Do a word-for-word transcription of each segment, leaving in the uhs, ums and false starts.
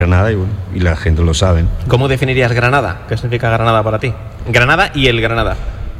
Granada y, bueno, y la gente lo sabe. ¿Cómo definirías Granada? ¿Qué significa Granada para ti? Granada y el Granada.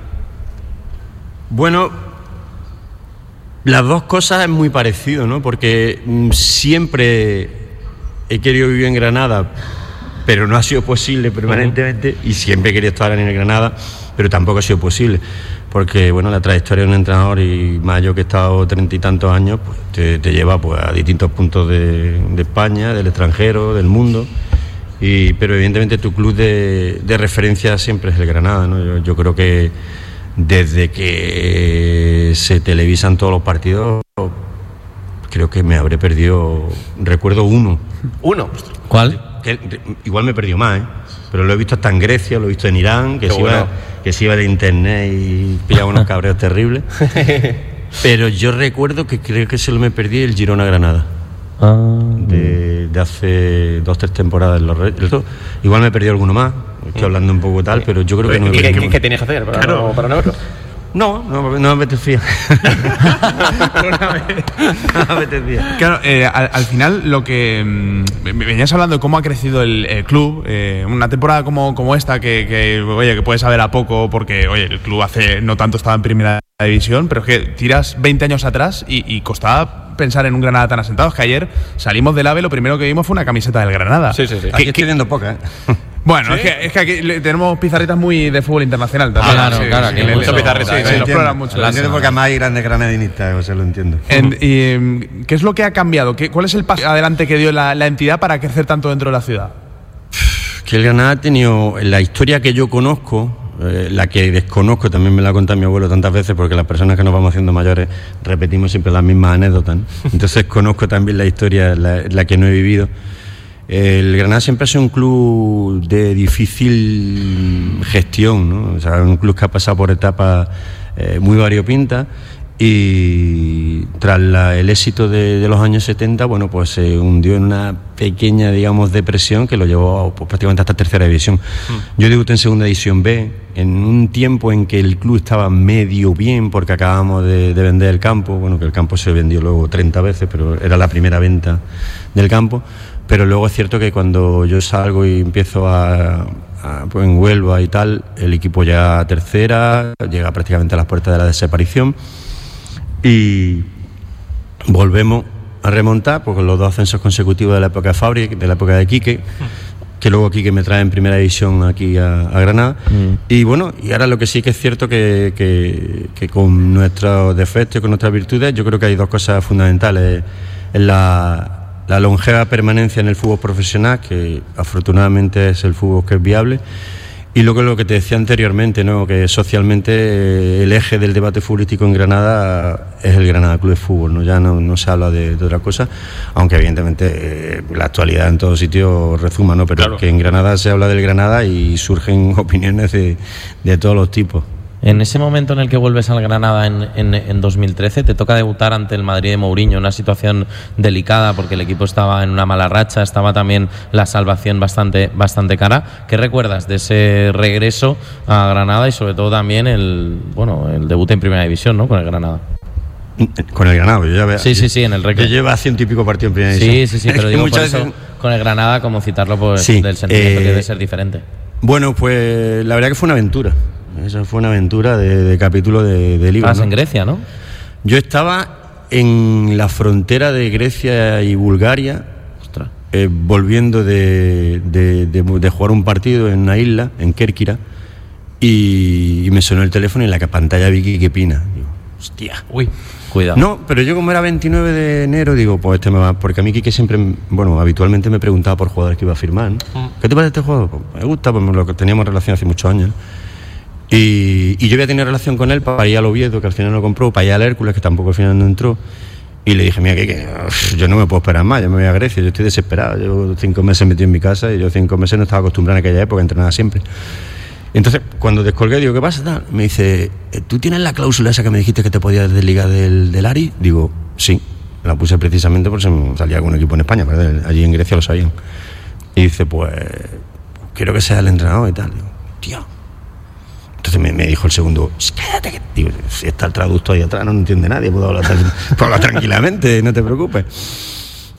Bueno, las dos cosas es muy parecido, ¿no? Porque siempre he querido vivir en Granada, pero no ha sido posible permanentemente, uh-huh. y siempre he querido estar en el Granada, pero tampoco ha sido posible. Porque, bueno, la trayectoria de un entrenador, y más yo que he estado treinta y tantos años, pues te, te lleva pues a distintos puntos de, de España, del extranjero, del mundo. Y, pero evidentemente tu club de, de referencia siempre es el Granada, ¿no? Yo, yo creo que desde que se televisan todos los partidos, creo que me habré perdido, recuerdo uno. ¿Uno? ¿Cuál? Que, igual me he perdido más, ¿eh? Pero lo he visto hasta en Grecia, lo he visto en Irán, que, se bueno. iba, que se iba de internet y pillaba unos cabreos terribles. Pero yo recuerdo que creo que solo me perdí el Girona-Granada. Ah, de, de hace dos, tres temporadas en los Reyes. Igual me he perdido alguno más, estoy hablando un poco tal, pero yo creo que no me he perdido. ¿Qué, qué tenías que hacer para, claro. no, para no verlo? No, no, no me apetecía. No me apetecía. Claro, eh, al, al final lo que mm, me venías hablando de cómo ha crecido el, el club, eh, una temporada como, como esta que, que, oye, que puedes saber a poco porque, oye, el club hace no tanto estaba en primera división, pero es que tiras veinte años atrás y, y costaba pensar en un Granada tan asentado. Es que ayer salimos del AVE, lo primero que vimos fue una camiseta del Granada. Sí, sí, sí. Aquí estoy viendo poca, ¿eh? Bueno, ¿sí? es, que, es que aquí tenemos pizarritas muy de fútbol internacional también. Ah, claro, sí, claro. Sí, Aquí le, mucho pizarritas, sí, sí, lo exploran mucho. Lo entiendo porque además hay grandes granadinistas, o sea, lo entiendo. En, y, ¿Qué es lo que ha cambiado? ¿Qué, ¿Cuál es el paso adelante que dio la, la entidad para crecer tanto dentro de la ciudad? Que el Granada ha tenido, la historia que yo conozco, eh, la que desconozco, también me la ha contado mi abuelo tantas veces, porque las personas que nos vamos haciendo mayores repetimos siempre las mismas anécdotas, ¿no? Entonces conozco también la historia, la, la que no he vivido. El Granada siempre ha sido un club de difícil gestión, ¿no? O sea, un club que ha pasado por etapas eh, muy variopintas, y tras la, el éxito de, de los años setenta, bueno, pues se hundió en una pequeña, digamos, depresión que lo llevó pues, prácticamente hasta tercera división. Mm. Yo debuté en segunda división B, en un tiempo en que el club estaba medio bien, porque acabamos de, de vender el campo, bueno, que el campo se vendió luego treinta veces, pero era la primera venta del campo. Pero luego es cierto que cuando yo salgo y empiezo a, a pues en Huelva y tal, el equipo llega a tercera, llega prácticamente a las puertas de la desaparición, y volvemos a remontar pues, con los dos ascensos consecutivos de la época de Fabri, de la época de Quique, que luego Quique me trae en primera división aquí a, a Granada. Mm. Y bueno, y ahora lo que sí que es cierto que, que, que con nuestros defectos y con nuestras virtudes, yo creo que hay dos cosas fundamentales. En la La longeva permanencia en el fútbol profesional, que afortunadamente es el fútbol que es viable, y luego lo que te decía anteriormente, ¿no? Que socialmente eh, el eje del debate futbolístico en Granada es el Granada Club de Fútbol, ¿no? Ya no, no se habla de, de otra cosa, aunque evidentemente eh, la actualidad en todos sitios rezuma, ¿no? Pero claro, que en Granada se habla del Granada y surgen opiniones de, de todos los tipos. En ese momento en el que vuelves al Granada en, en, en dos mil trece, te toca debutar ante el Madrid de Mourinho, una situación delicada porque el equipo estaba en una mala racha, estaba también la salvación bastante, bastante cara. ¿Qué recuerdas de ese regreso a Granada y sobre todo también el, bueno, el debut en Primera División, ¿no? Con el Granada. Con el Granada, yo ya veo. Sí, sí, sí, en el récord. Yo llevo ciento y pico partidos en Primera División. Sí, sí, sí, pero digo por eso, veces... con el Granada, como citarlo por sí, del sentimiento eh, que debe ser diferente. Bueno, pues la verdad que fue una aventura. Esa fue una aventura de, de capítulo de, de libro. Estabas ¿no? en Grecia, ¿no? Yo estaba en la frontera de Grecia y Bulgaria, eh, volviendo de, de, de, de jugar un partido en una isla, en Kérkira, y, y me sonó el teléfono y en la pantalla vi Quique Pina. Digo, hostia. Uy, cuidado. No, pero yo como era veintinueve de enero, digo, pues este me va... Porque a mí Quique siempre, bueno, habitualmente me preguntaba por jugadores que iba a firmar, ¿no? ¿Qué te parece este jugador? Pues me gusta, pues lo que teníamos relación hace muchos años. Y, y yo había tenido relación con él para ir al Oviedo, que al final no compró, para ir al Hércules, que tampoco al final no entró. Y le dije, mira, que, que yo no me puedo esperar más, yo me voy a Grecia, yo estoy desesperado. Llevo cinco meses metido en mi casa y yo cinco meses no estaba acostumbrado en aquella época a entrenar siempre. Entonces, cuando descolgué, digo, ¿qué pasa? Tal? Me dice, ¿tú tienes la cláusula esa que me dijiste que te podías desligar del, del Ari? Digo, sí, la puse precisamente porque salía algún equipo en España, ¿verdad? Allí en Grecia lo sabían. Y dice, pues, quiero que sea el entrenador y tal. Digo, tío. Entonces me, me dijo el segundo, quédate, que digo, si está el traductor ahí atrás no entiende nadie, puedo hablar, puedo hablar tranquilamente, no te preocupes.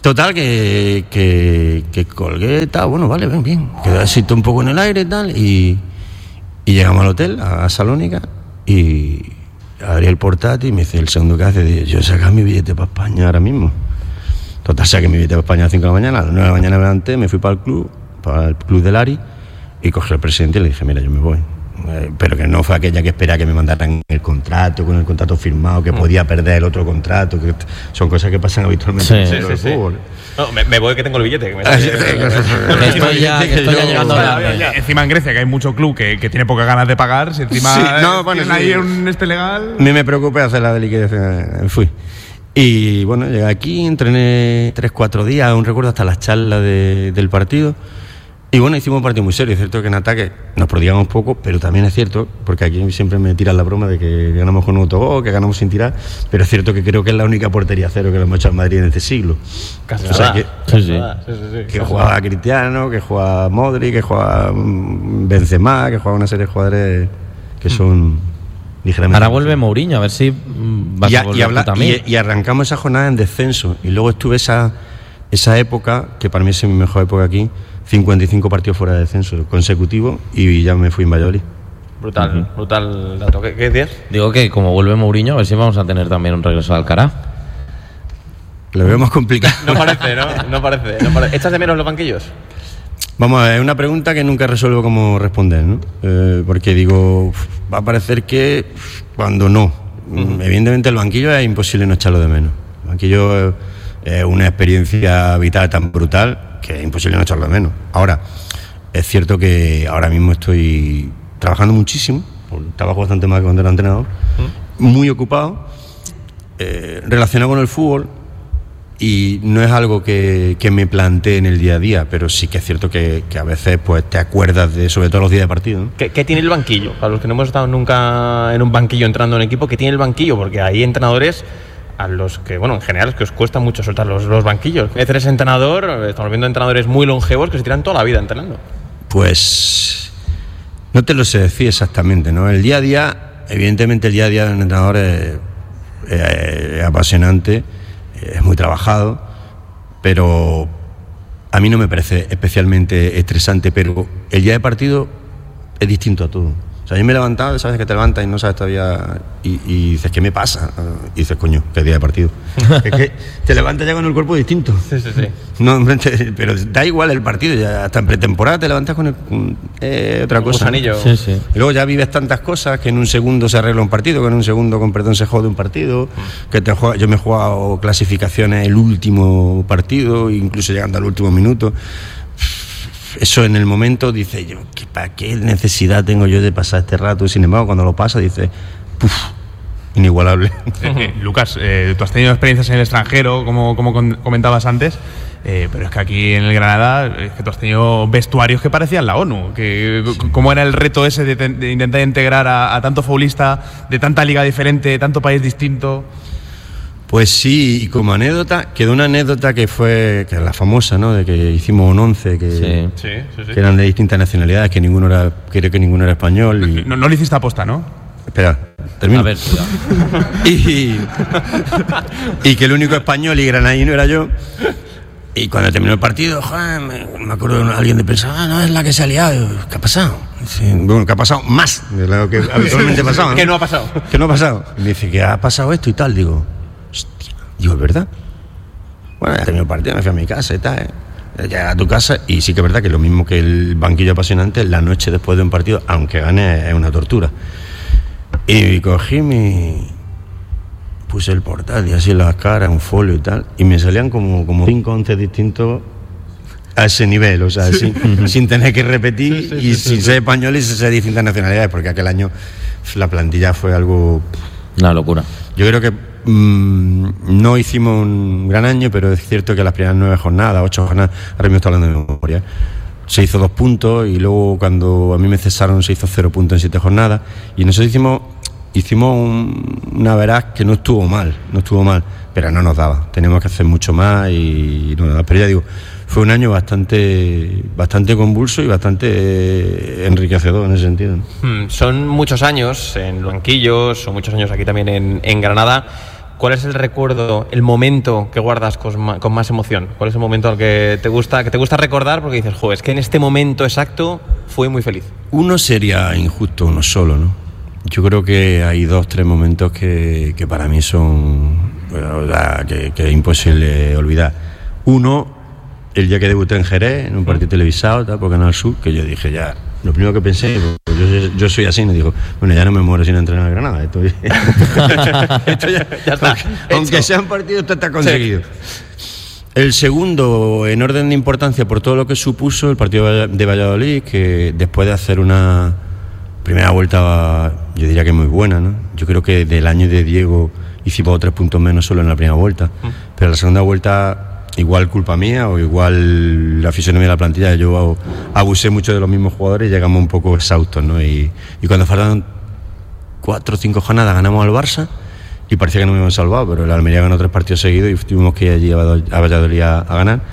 Total, que, que, que colgué, tal, bueno, vale, bien, bien. Quedé así un poco en el aire y tal, y, y llegamos al hotel, a Salónica, y abrí el portátil y me dice el segundo que hace, dice, yo saca mi billete para España ahora mismo. Total, saqué mi billete para España a las cinco de la mañana, a las nueve de la mañana me levanté, me fui para el club, para el club del Ari, y cogí al presidente y le dije, mira, yo me voy. Eh, pero que no fue aquella que esperaba que me mandaran el contrato, con el contrato firmado, que mm. podía perder el otro contrato, que son cosas que pasan habitualmente sí, en el sí, sí, sí. fútbol. No, me, me voy que tengo el billete. Que me que estoy ya, que estoy ya llegando a la... Encima en Grecia, que hay mucho club que, que tiene pocas ganas de pagar, si encima sí, no, bueno, tienen sí. ahí un este legal... A mí me preocupé hacer la de liquidez, fui. Y bueno, llegué aquí, entrené tres, cuatro días, aún recuerdo hasta las charlas de, del partido. Y bueno, hicimos un partido muy serio. Es cierto que en ataque nos prodigamos poco, pero también es cierto, porque aquí siempre me tiran la broma de que ganamos con un autogol, que ganamos sin tirar, pero es cierto que creo que es la única portería cero que le hemos hecho al Madrid en este siglo. Casi o sea, que, sí, sí. Sí, sí, sí. que jugaba Cristiano, que jugaba Modric, que jugaba Benzema, que jugaba una serie de jugadores que son ligeramente... Ahora vuelve Mourinho, a ver si vas y, a volver y, habla, tú también. y, y arrancamos esa jornada en descenso, y luego estuve esa, esa época, que para mí es mi mejor época aquí, cincuenta y cinco partidos fuera de descenso consecutivos, y ya me fui en Valladolid. Brutal, uh-huh. brutal dato. ¿Qué, qué días? Digo que como vuelve Mourinho, a ver si vamos a tener también un regreso al Alcaraz. Lo veo más complicado. No parece, ¿no? No parece, no parece. ¿Echas de menos los banquillos? Vamos a ver, es una pregunta que nunca resuelvo cómo responder, ¿no? Eh, porque digo, va a parecer que cuando no. Uh-huh. Evidentemente el banquillo es imposible no echarlo de menos. El banquillo es una experiencia vital tan brutal que es imposible no echarlo de menos. Ahora, es cierto que ahora mismo estoy trabajando muchísimo, trabajo bastante más que cuando era entrenador, ¿Mm? muy ocupado, eh, relacionado con el fútbol, y no es algo que, que me plantee en el día a día, pero sí que es cierto que, que a veces pues te acuerdas de, sobre todo los días de partido, ¿no? ¿Qué, ¿Qué tiene el banquillo? Para los que no hemos estado nunca en un banquillo entrando en equipo, ¿qué tiene el banquillo? Porque hay entrenadores a los que, bueno, en general es que os cuesta mucho soltar los, los banquillos. Eres entrenador, estamos viendo entrenadores muy longevos que se tiran toda la vida entrenando. Pues no te lo sé decir exactamente, ¿no? El día a día, evidentemente el día a día de un entrenador es, es, es apasionante, es muy trabajado, pero a mí no me parece especialmente estresante, pero el día de partido es distinto a todo. O sea, yo me he levantado, sabes que te levantas y no sabes todavía, y, y dices, ¿qué me pasa? Y dices, coño, qué día de partido. Es que te levantas ya con el cuerpo distinto. Sí, sí, sí. No, pero da igual el partido, ya hasta en pretemporada te levantas con, el, con eh, otra un cosa. Gusanillo. Sí, sí. Y luego ya vives tantas cosas que en un segundo se arregla un partido, que en un segundo, con perdón, se jode un partido, mm. que te juega, yo me he jugado clasificaciones el último partido, incluso llegando al último minuto. Eso en el momento dice yo, ¿para qué necesidad tengo yo de pasar este rato? Y sin embargo, cuando lo pasa, dice, ¡puf! Inigualable. Eh, eh, Lucas, eh, tú has tenido experiencias en el extranjero, como, como comentabas antes, eh, pero es que aquí en el Granada, es que tú has tenido vestuarios que parecían la ONU. Que, sí. ¿Cómo era el reto ese de, de intentar integrar a, a tanto futbolista, de tanta liga diferente, de tanto país distinto? Pues sí, y como anécdota, quedó una anécdota que fue, que es la famosa, ¿no? De que hicimos un once que, sí. Sí, sí, sí. que eran de distintas nacionalidades, que ninguno era, creo que ninguno era español. Y... No, no lo hiciste aposta, ¿no? Espera, termino. A ver, y, y que el único español y granadino era yo. Y cuando terminó el partido, joder, me, me acuerdo de alguien de pensar, ah, no, es la que se ha liado. ¿Qué ha pasado? Sí, bueno, ¿qué ha pasado? Más de lo que habitualmente pasaba, ¿no? ¿Qué no ha pasado? ¿Qué no ha pasado? Y me dice, ¿qué ha pasado esto y tal? Digo, hostia, digo, ¿es verdad? Bueno, ya terminó el partido, me fui a mi casa y tal, ¿eh? Llegué a tu casa y sí que es verdad que lo mismo que el banquillo apasionante, la noche después de un partido, aunque gane, es una tortura. Y cogí mi... puse el portátil así en las caras, un folio y tal, y me salían como, como cinco once distintos a ese nivel, o sea, sí. sin, sin tener que repetir, sí, sí, y sí, sin sí, ser sí. español y sin ser distintas nacionalidades, porque aquel año la plantilla fue algo... una locura. Yo creo que mmm, no hicimos un gran año, pero es cierto que las primeras nueve jornadas, ocho jornadas, ahora mismo estoy hablando de memoria, se hizo dos puntos, y luego cuando a mí me cesaron se hizo cero puntos en siete jornadas, y nosotros hicimos... Hicimos un, una veraz que no estuvo mal, no estuvo mal, pero no nos daba. Teníamos que hacer mucho más y no nos daba. Pero ya digo, fue un año bastante, bastante convulso y bastante eh, enriquecedor en ese sentido, ¿no? Hmm, son muchos años en banquillos, son muchos años aquí también en, en Granada. ¿cuál es el recuerdo, el momento que guardas con, con más emoción? ¿Cuál es el momento al que te gusta, que te gusta recordar porque dices, joder, es que en este momento exacto fui muy feliz? Uno sería injusto uno solo, ¿no? Yo creo que hay dos, tres momentos que, que para mí son, bueno, que, que es imposible olvidar. Uno, el día que debuté en Jerez, en un partido televisado, tal, por Canal Sur, que yo dije ya, lo primero que pensé, pues yo, yo soy así, me digo, bueno, ya no me muero sin entrenar a Granada, esto, esto ya, ya está. Aunque, aunque sea un partido, esto está conseguido. Sí. El segundo, en orden de importancia por todo lo que supuso, el partido de Valladolid, que después de hacer una primera vuelta, yo diría que muy buena, ¿no? Yo creo que del año de Diego hicimos tres puntos menos solo en la primera vuelta, mm. pero la segunda vuelta... Igual culpa mía o igual la fisonomía de la plantilla, yo abusé mucho de los mismos jugadores y llegamos un poco exhaustos, ¿no? Y, y cuando faltaban cuatro o cinco jornadas ganamos al Barça y parecía que no me habían salvado, pero el Almería ganó tres partidos seguidos y tuvimos que ir allí a Valladolid a, a ganar.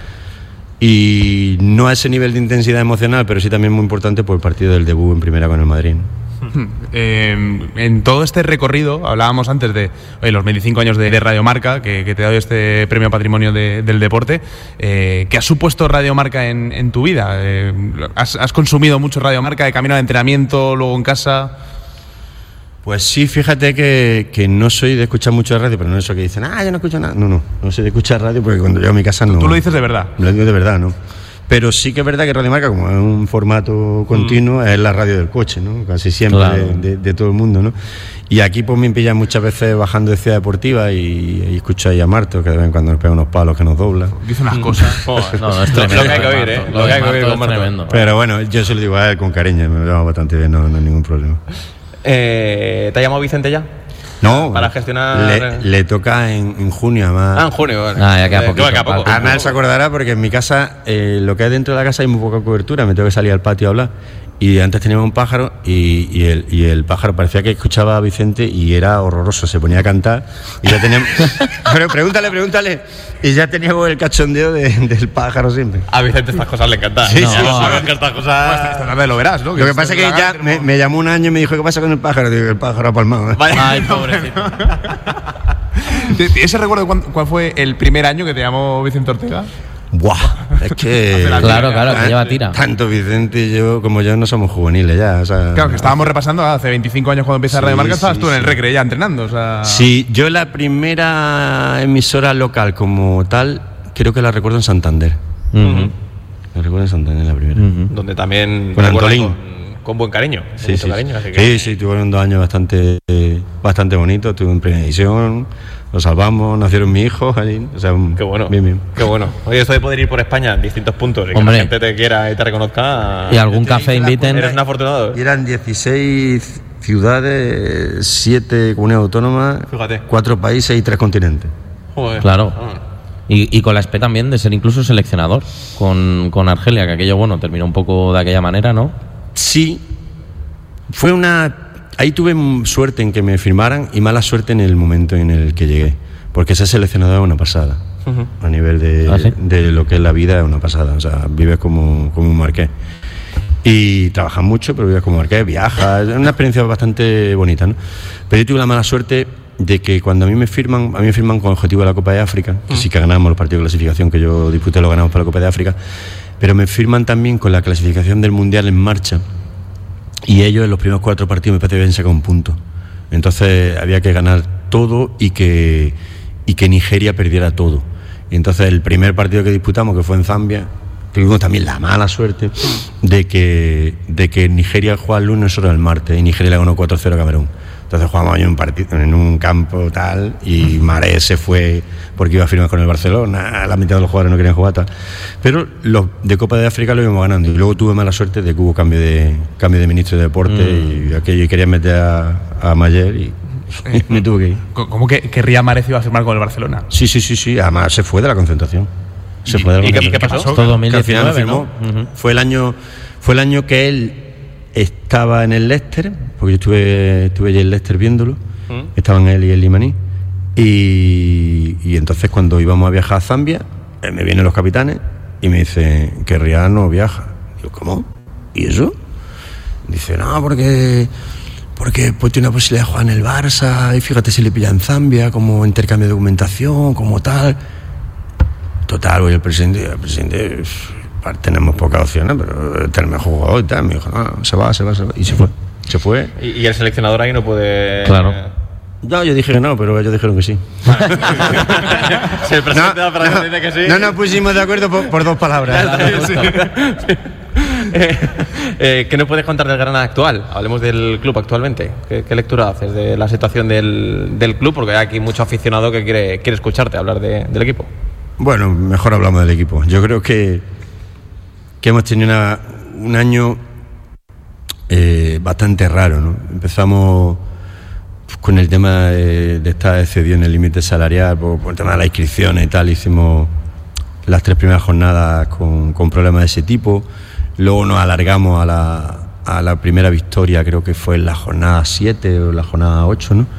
Y no a ese nivel de intensidad emocional, pero sí también muy importante por el partido del debut en primera con el Madrid, ¿no? Eh, en todo este recorrido, hablábamos antes de oye, los veinticinco años de, de Radio Marca, que, que te ha dado este premio Patrimonio de, del Deporte. Eh, ¿Qué ha supuesto Radio Marca en, en tu vida? Eh, ¿has, ¿Has consumido mucho Radio Marca de camino al entrenamiento, luego en casa? Pues sí, fíjate que, que no soy de escuchar mucho de radio, pero no es eso que dicen, ah, yo no escucho nada. No, no, no soy de escuchar radio porque cuando llego a mi casa no. ¿Tú lo dices de verdad? Lo digo de verdad, ¿no? Pero sí que es verdad que Radio Marca, como es un formato continuo, mm. es la radio del coche, ¿no? Casi siempre, claro. de, de, de todo el mundo, ¿no? Y aquí pues me pillan muchas veces bajando de Ciudad Deportiva y, y escucho ahí a Marto, que de vez en cuando nos pega unos palos que nos dobla. Dice unas cosas. Oh, no, no, es tremendo. Lo que hay que oír, ¿eh? Lo que hay que oír con Marto. Pero bueno, yo se lo digo a él con cariño, me lo llamo bastante bien, no, no hay ningún problema. Eh, ¿Te ha llamado Vicente ya? No, para gestionar. Le, le toca en, en junio, además. Ah, en junio, vale. Ah, ya queda poquito. Eh, queda poco. Además, él se acordará porque en mi casa, eh, lo que hay dentro de la casa hay muy poca cobertura, me tengo que salir al patio a hablar. Y antes teníamos un pájaro y, y, el, y el pájaro parecía que escuchaba a Vicente y era horroroso, se ponía a cantar. Y ya teníamos. Pero pregúntale, pregúntale. Y ya teníamos el cachondeo de, del pájaro siempre. A Vicente estas cosas le encantan. Sí, no, sí, no, sí. Sabes que estas cosas. Esta tarde lo verás, ¿no? Lo que pasa es que ya me, me llamó un año y me dijo, ¿qué pasa con el pájaro? Digo, el pájaro ha palmado. ¿eh? Ay, pobrecito. ¿Ese recuerdo cuál, cuál fue el primer año que te llamó Vicente Ortega? Buah, es que. Claro, claro, que lleva tira. Tanto Vicente y yo como yo no somos juveniles ya. O sea, claro, que estábamos repasando hace veinticinco años cuando empieza sí, Radio Marca, estabas sí, tú en el sí. Recre ya entrenando. O sea... Sí, yo la primera emisora local como tal, creo que la recuerdo en Santander. Uh-huh. La recuerdo en Santander, la primera. Uh-huh. Donde también. Con Antolín. Con, con buen cariño. Con sí, mucho sí, cariño, así que... sí, sí, tuvieron dos años bastante, eh, bastante bonitos. Estuve en primera edición. Lo salvamos, nacieron mis hijos allí, o sea, qué bueno, bien, bien. Qué bueno. Oye, esto de poder ir por España en distintos puntos y que Hombre. la gente te quiera y te reconozca. Y algún café inviten. Eres un afortunado. Y eran dieciséis ciudades, siete comunidades autónomas, Fíjate. cuatro países y tres continentes. Joder. Claro. Ah. Y, y con la espe también de ser incluso seleccionador con, con Argelia, que aquello, bueno, terminó un poco de aquella manera, ¿no? Sí. Fue una... Ahí tuve suerte en que me firmaran y mala suerte en el momento en el que llegué, porque ser seleccionador es una pasada. Uh-huh. A nivel de, ¿Ah, sí? de lo que es la vida es una pasada. O sea, vives como, como un marqués. Y trabajas mucho, pero vives como marqués, viajas. Es una experiencia bastante bonita, ¿no? Pero yo tuve la mala suerte de que cuando a mí me firman, a mí me firman con objetivo de la Copa de África, que uh-huh. sí que ganamos los partidos de clasificación que yo disputé, lo ganamos para la Copa de África, pero me firman también con la clasificación del Mundial en marcha. Y ellos en los primeros cuatro partidos me parece que habían sacado un punto. Entonces había que ganar todo y que, y que Nigeria perdiera todo. Y entonces el primer partido que disputamos, que fue en Zambia, tuvimos también la mala suerte de que, de que Nigeria jugaba el lunes, nosotros el martes, y Nigeria le ganó cuatro cero a Camerún. Entonces jugamos en un partido, en un campo tal, y Maré se fue porque iba a firmar con el Barcelona, la mitad de los jugadores no querían jugar tal. Pero los de Copa de África lo íbamos ganando. Y luego tuve mala suerte de que hubo cambio de cambio de ministro de deporte mm. y aquello, y quería meter a, a Mayer y, y me tuve que ir. ¿Cómo que querría Maré iba a firmar con el Barcelona? Sí, sí, sí, sí. Además se fue de la concentración. Se ¿Y, fue de la ¿y concentración. qué pasó? Todo dos mil diecinueve, ¿no? Uh-huh. Fue el año, fue el año que él estaba en el Leicester, porque yo estuve, estuve allí en el Leicester viéndolo. ¿Mm? Estaban él y el Limaní. Y, y entonces cuando íbamos a viajar a Zambia, me vienen los capitanes y me dicen que Riad no viaja. Digo, ¿cómo? ¿Y eso? Dice, no, porque porque pues tiene una posibilidad de jugar en el Barça, y fíjate si le pilla en Zambia, como intercambio de documentación, como tal. Total, voy el presidente, el presidente, tenemos pocas opciones, pero este es el mejor jugador y tal. Me dijo, no, se va, se va, se va. Y se fue, se fue. Y, y el seleccionador ahí no puede... Claro. No, yo dije que no, pero ellos dijeron que sí. Si el presidente no, no, dice que sí... No nos pusimos de acuerdo por, por dos palabras. Sí, sí. eh, eh, ¿Qué nos puedes contar del Granada actual? Hablemos del club actualmente. ¿Qué, qué lectura haces de la situación del, del club? Porque hay aquí mucho aficionado que quiere, quiere escucharte hablar de, del equipo. Bueno, mejor hablamos del equipo. Yo creo que, que hemos tenido una, un año eh, bastante raro, ¿no? Empezamos con el tema de, de estar excedido en el límite salarial, por, por el tema de las inscripciones y tal. Hicimos las tres primeras jornadas con, con problemas de ese tipo. Luego nos alargamos a la, a la primera victoria, creo que fue en la jornada siete o la jornada ocho, ¿no?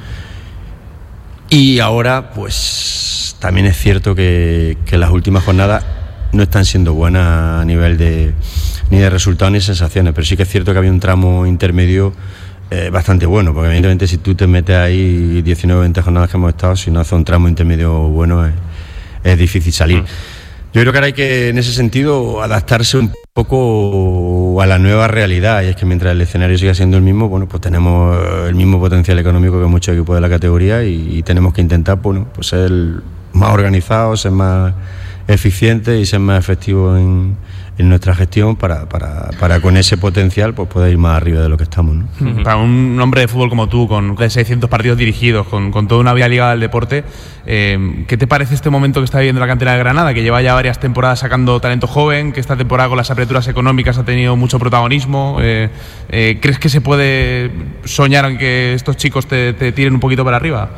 Y ahora, pues, también es cierto que, que las últimas jornadas no están siendo buenas a nivel de ni de resultados ni sensaciones, pero sí que es cierto que había un tramo intermedio eh, bastante bueno, porque evidentemente si tú te metes ahí diecinueve o veinte jornadas que hemos estado, si no haces un tramo intermedio bueno, es, es difícil salir. Mm. Yo creo que ahora hay que, en ese sentido, adaptarse un poco a la nueva realidad, y es que mientras el escenario siga siendo el mismo, bueno, pues tenemos el mismo potencial económico que muchos equipos de la categoría, y, y tenemos que intentar, bueno, pues ser más organizados, ser más eficientes y ser más efectivos en, en nuestra gestión para, para, para con ese potencial pues poder ir más arriba de lo que estamos, ¿no? Uh-huh. Para un hombre de fútbol como tú, con seiscientos partidos dirigidos, con, con toda una vida ligada al deporte, eh, ¿qué te parece este momento que está viviendo la cantera de Granada, que lleva ya varias temporadas sacando talento joven, que esta temporada con las aperturas económicas ha tenido mucho protagonismo? Eh, eh, ¿Crees que se puede soñar en que estos chicos te, te tiren un poquito para arriba?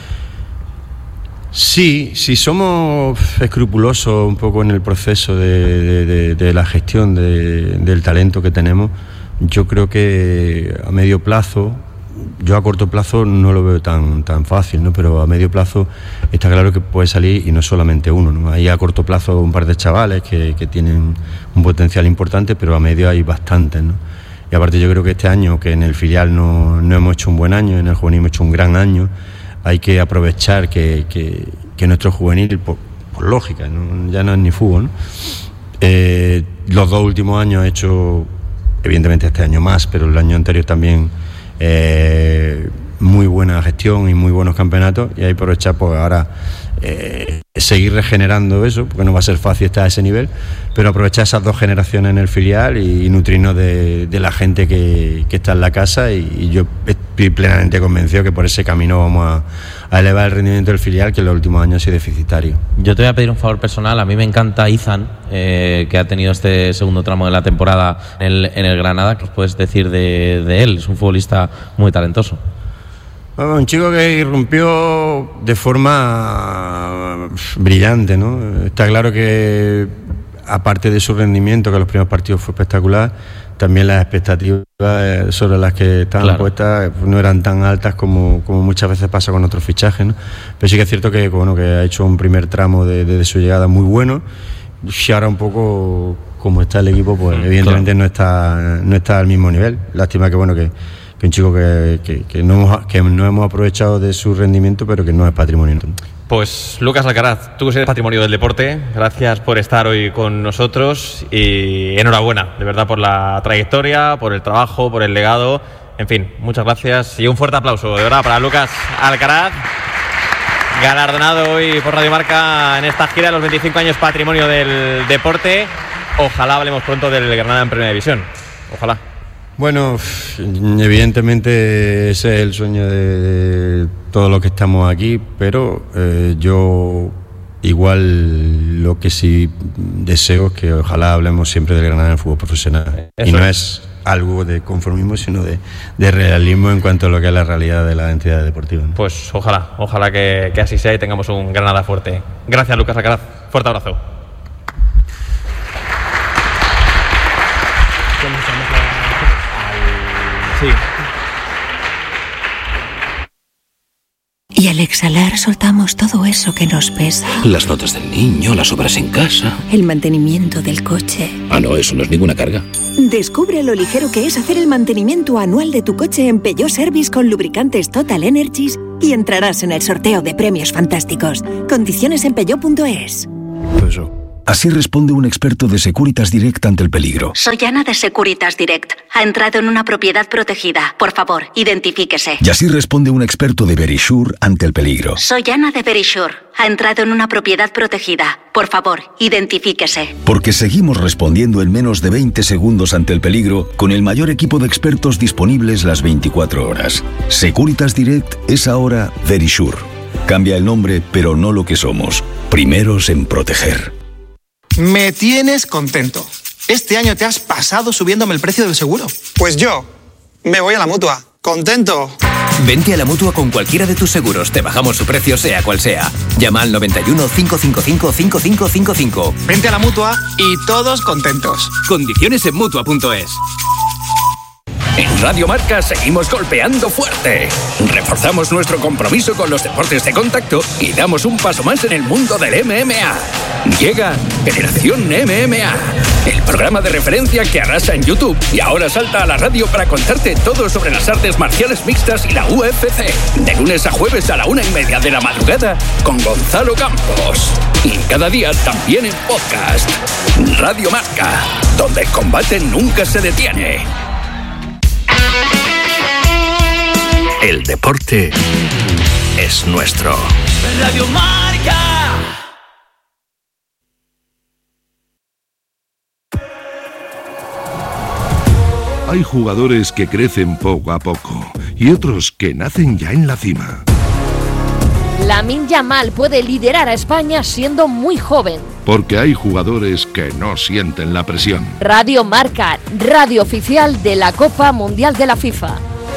Sí, si somos escrupulosos un poco en el proceso de, de, de, de la gestión de, del talento que tenemos, yo creo que a medio plazo, yo a corto plazo no lo veo tan, tan fácil, ¿no? Pero a medio plazo está claro que puede salir, y no solamente uno, ¿no? Hay a corto plazo un par de chavales que, que tienen un potencial importante, pero a medio hay bastantes, ¿no? Y aparte yo creo que este año, que en el filial no, no hemos hecho un buen año, en el juvenil hemos hecho un gran año, hay que aprovechar que, que, que nuestro juvenil, por, por lógica, ¿no? Ya no es ni fútbol, ¿no? Eh, los dos últimos años ha hecho, evidentemente este año más, pero el año anterior también, eh, muy buena gestión y muy buenos campeonatos, y hay que aprovechar pues ahora eh, seguir regenerando eso, porque no va a ser fácil estar a ese nivel, pero aprovechar esas dos generaciones en el filial y, y nutrirnos de, de la gente que, que está en la casa, y, y yo estoy plenamente convencido que por ese camino vamos a, a elevar el rendimiento del filial, que en los últimos años ha sido deficitario. Yo te voy a pedir un favor personal. A mí me encanta Izan, eh, que ha tenido este segundo tramo de la temporada en el, en el Granada. ¿Qué os puedes decir de, de él? Es un futbolista muy talentoso. Bueno, un chico que irrumpió de forma brillante, ¿no? Está claro que, aparte de su rendimiento, que en los primeros partidos fue espectacular, también las expectativas sobre las que estaban claro. puestas no eran tan altas como, como muchas veces pasa con otros fichajes, ¿no? Pero sí que es cierto que, bueno, que ha hecho un primer tramo de, de, de su llegada muy bueno, y ahora un poco como está el equipo, pues evidentemente claro. no está no está al mismo nivel. Lástima que, bueno, que un chico que, que, que, no hemos, que no hemos aprovechado de su rendimiento, pero que no es patrimonio. Pues Lucas Alcaraz, tú eres patrimonio del deporte, gracias por estar hoy con nosotros y enhorabuena, de verdad, por la trayectoria, por el trabajo, por el legado, en fin, muchas gracias y un fuerte aplauso, de verdad, para Lucas Alcaraz, galardonado hoy por Radio Marca en esta gira de los veinticinco años patrimonio del deporte. Ojalá hablemos pronto del Granada en Primera División, ojalá. Bueno, evidentemente ese es el sueño de, de todos los que estamos aquí, pero eh, yo igual lo que sí deseo es que ojalá hablemos siempre del Granada en el fútbol profesional. Eso y no es algo de conformismo, sino de, de realismo en cuanto a lo que es la realidad de las entidades deportivas, ¿no? Pues ojalá, ojalá que, que así sea y tengamos un Granada fuerte. Gracias, Lucas Alcaraz. Fuerte abrazo. Sí. Y al exhalar soltamos todo eso que nos pesa. Las notas del niño, las obras en casa. El mantenimiento del coche. Ah, no, eso no es ninguna carga. Descubre lo ligero que es hacer el mantenimiento anual de tu coche en Peugeot Service con lubricantes Total Energies y entrarás en el sorteo de premios fantásticos. Condiciones en peugeot punto es. Así responde un experto de Securitas Direct ante el peligro. Soy Ana de Securitas Direct. Ha entrado en una propiedad protegida. Por favor, identifíquese. Y así responde un experto de Verisure ante el peligro. Soy Ana de Verisure. Ha entrado en una propiedad protegida. Por favor, identifíquese. Porque seguimos respondiendo en menos de veinte segundos ante el peligro con el mayor equipo de expertos disponibles las veinticuatro horas. Securitas Direct es ahora Verisure. Cambia el nombre, pero no lo que somos. Primeros en proteger. Me tienes contento. Este año te has pasado subiéndome el precio del seguro. Pues yo me voy a la Mutua. ¡Contento! Vente a la Mutua con cualquiera de tus seguros. Te bajamos su precio sea cual sea. Llama al noventa y uno, cinco cinco cinco, cinco cinco cinco cinco. Vente a la Mutua y todos contentos. Condiciones en Mutua punto es. En Radio Marca seguimos golpeando fuerte. Reforzamos nuestro compromiso con los deportes de contacto y damos un paso más en el mundo del M M A. Llega Generación M M A, el programa de referencia que arrasa en YouTube y ahora salta a la radio para contarte todo sobre las artes marciales mixtas y la U F C. De lunes a jueves a la una y media de la madrugada con Gonzalo Campos. Y cada día también en podcast. Radio Marca, donde el combate nunca se detiene. El deporte es nuestro. Radio Marca. Hay jugadores que crecen poco a poco y otros que nacen ya en la cima. Lamine Yamal puede liderar a España siendo muy joven. Porque hay jugadores que no sienten la presión. Radio Marca, radio oficial de la Copa Mundial de la FIFA.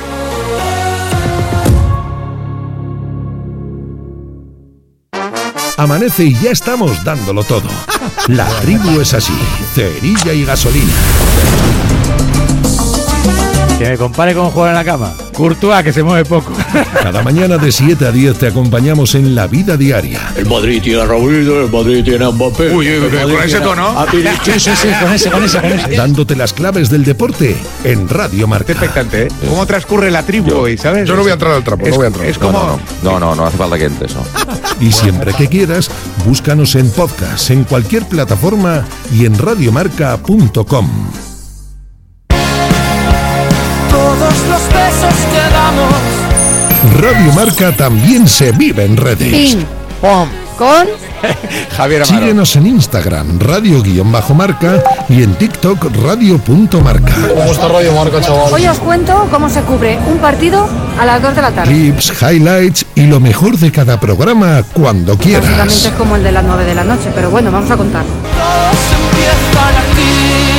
Amanece y ya estamos dándolo todo. La tribu es así, cerilla y gasolina. Que me compare con jugar en la cama. Courtois, que se mueve poco. Cada mañana de siete a diez te acompañamos en la vida diaria. El Madrid tiene a Raúl, el Madrid tiene a Mbappé. Uy, uy, uy, con ese tono. Sí, sí, sí, con ese, con ese, con ese. Dándote las claves del deporte en Radio Marca. Qué expectante, ¿eh? ¿Cómo transcurre la tribu hoy, sabes? Yo no voy a entrar al trapo, es, no voy a entrar. Es como... No, no, no, no, no, no hace falta que entres, ¿no? Y siempre que quieras, búscanos en podcast, en cualquier plataforma y en radiomarca punto com. Todos los besos que damos. Radio Marca también se vive en redes. Ping, pom, con Javier Amaro. Síguenos en Instagram, radio-marca y en TikTok, radio.marca. ¿Cómo está Radio Marca, chaval? Hoy os cuento cómo se cubre un partido a las dos de la tarde. Clips, highlights y lo mejor de cada programa cuando quieras. Básicamente es como el de las nueve de la noche, pero bueno, vamos a contar. Todos empiezan aquí.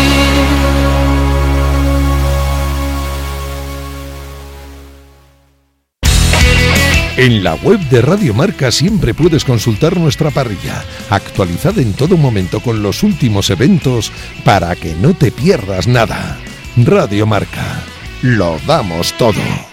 En la web de Radio Marca siempre puedes consultar nuestra parrilla, actualizada en todo momento con los últimos eventos para que no te pierdas nada. Radio Marca, lo damos todo.